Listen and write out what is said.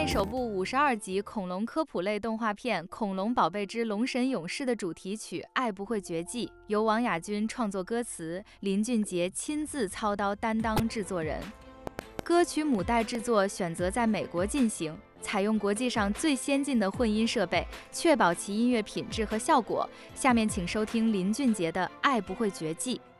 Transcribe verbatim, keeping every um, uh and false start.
内首部五十二集恐龙科普类动画片《恐龙宝贝之龙神勇士》的主题曲《爱不会绝迹》，由王雅君创作歌词，林俊杰亲自操刀担当制作人。歌曲母带制作选择在美国进行，采用国际上最先进的混音设备，确保其音乐品质和效果。下面请收听林俊杰的《爱不会绝迹》。